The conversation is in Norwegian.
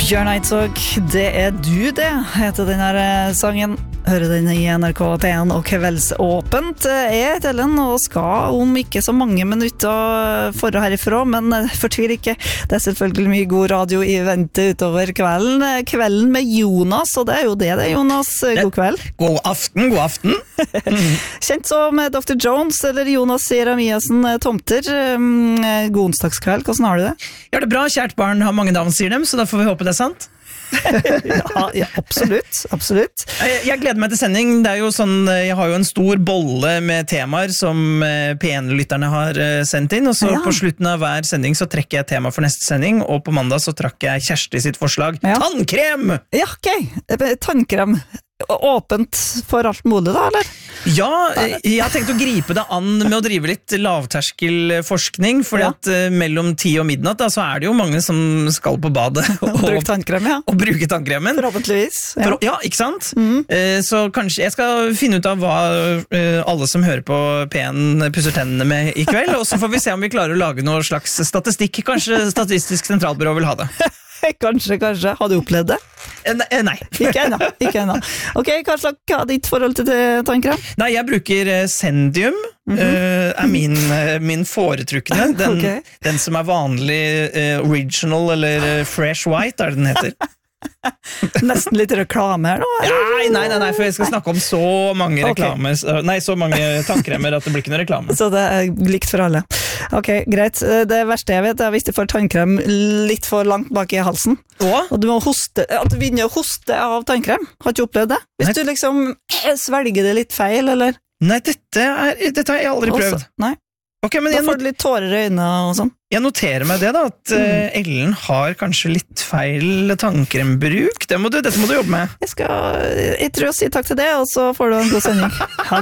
Bjørn Eidsvåg, det du det, heter denne sangen. Hører den i NRK P1 og Kveldsåpent. Jeg heter Ellen og skal om ikke så mange minutter forrige herifra, men fortvil ikke. Det er selvfølgelig mye god radio i vente utover kvelden. Kvelden med Jonas, og det er jo det, Jonas. God kveld. God aften, god aften. Kjent som Dr. Jones eller Jonas Jeremiassen Tomter. God onsdagskveld, hvordan har du det? Ja, det er bra, kjært barn har mange navn, sier dem, så da får vi håpe det er sant. Ja, absolutt. Jeg gleder meg til sending. Det er jo sånn, jeg har jo en stor bolle med temaer som P1-lytterne har sendt inn, og så på slutten av hver sending så trekker jeg tema for neste sending, og på mandag så trakk jeg Kjersti sitt forslag. Tannkrem! Ja, ok. Tannkrem. Åpent for alt mulig da, eller? Ja, jeg har tenkt å gripe det an med å drive litt lavterskelforskning, fordi at mellom 10 og midnatt da, så er det jo mange som skal på badet og bruke tannkrem, og bruke tannkremen. Forhåpentligvis. Ja, ikke sant? Så kanskje jeg skal finne ut av hva alle som hører på P1 pusser tennene med i kveld, og så får vi se om vi klarer å lage noe slags statistikk. Kanskje Statistisk sentralbyrå vil ha det. Kanskje. Har du opplevd det? Nei. Ikke ennå. Ok, hva er ditt forhold til tannkrem? Nei, jeg bruker Sendium, er min foretrukne. Den som er vanlig original, eller fresh white, er det den heter. Nesten litt reklame her nå? Nei, for jeg skal snakke om så mange reklamer, så mange tannkremer at det blir ikke noe reklame. Så det er likt for alle. Ok, greit. Det verste jeg vet er hvis du får tannkrem litt for langt bak i halsen. Og du må hoste, at du begynner å hoste av tannkrem. Har du ikke opplevd det? Hvis du liksom svelger det litt feil, eller? Nei, dette har jeg aldri prøvd. Nei. Okay, men da får du litt tårer i øynene og sånn. Jeg noterer meg det da, at Ellen har kanskje litt feil tannkrembruk. Dette må du jobbe med. Jeg tror jeg sier takk til det, og så får du en god sending.